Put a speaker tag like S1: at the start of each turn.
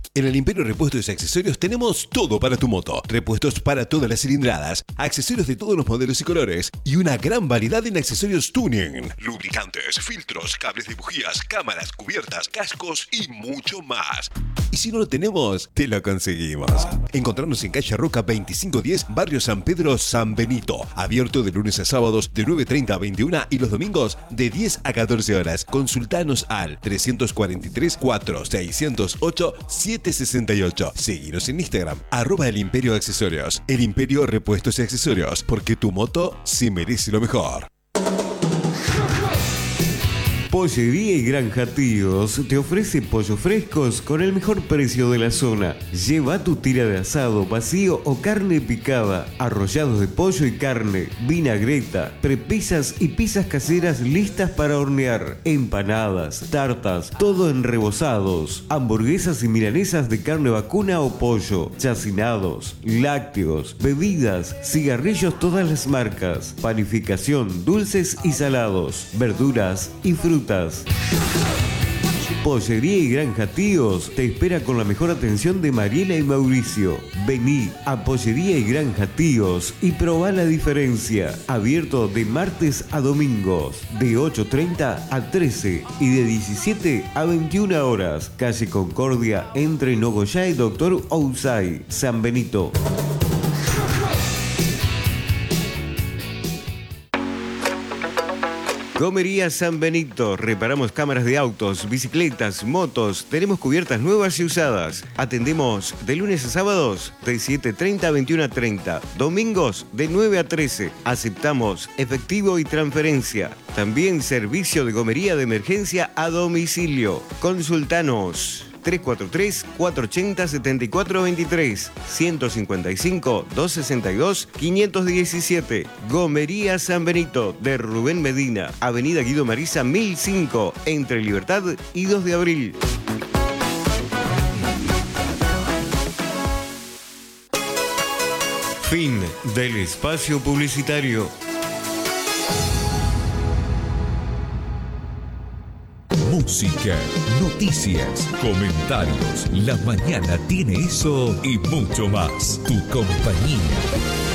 S1: En el Imperio Repuestos y Accesorios tenemos todo para tu moto. Repuestos para todas las cilindradas, accesorios de todos los modelos y colores y una gran variedad en accesorios tuning, lubricantes, filtros, cables de bujías, cámaras, cubiertas, cascos y mucho más. Y si no lo tenemos, te lo conseguimos. Encontrarnos en calle Roca 2510, barrio San Pedro, San Benito. Abierto de lunes a sábados de 9:30 a 21 y los domingos de 10 a 14 horas. Consultanos al 343 4608 768. Seguinos en Instagram, @El Imperio Accesorios. El Imperio Repuestos y Accesorios, porque tu moto se merece lo mejor.
S2: Pollería y Granja Tíos te ofrece pollos frescos con el mejor precio de la zona. Lleva tu tira de asado, vacío o carne picada, arrollados de pollo y carne, vinagreta, prepisas y pizzas caseras listas para hornear, empanadas, tartas, todo en rebozados, hamburguesas y milanesas de carne vacuna o pollo, chacinados, lácteos, bebidas, cigarrillos todas las marcas, panificación, dulces y salados, verduras y frutas. Pollería y Granja Tíos te espera con la mejor atención de Mariela y Mauricio. Vení a Pollería y Granja Tíos y probá la diferencia. Abierto de martes a domingos, de 8:30 a 13 y de 17 a 21 horas. Calle Concordia, entre Nogoyá y Doctor Ousay, San Benito. Gomería San Benito. Reparamos cámaras de autos, bicicletas, motos. Tenemos cubiertas nuevas y usadas. Atendemos de lunes a sábados de 7:30 a 21:30. Domingos de 9 a 13. Aceptamos efectivo y transferencia. También servicio de gomería de emergencia a domicilio. Consultanos. 343-480-7423, 155-262-517. Gomería San Benito, de Rubén Medina, Avenida Guido Mariza 1005, entre Libertad y 2 de abril. Fin del espacio publicitario.
S3: Música, noticias, comentarios. La mañana tiene eso y mucho más. Tu compañía.